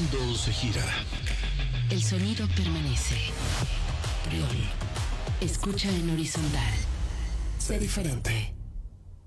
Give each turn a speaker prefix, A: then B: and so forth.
A: mundo se gira.
B: El sonido permanece. Prión. Escucha en horizontal. Sé diferente.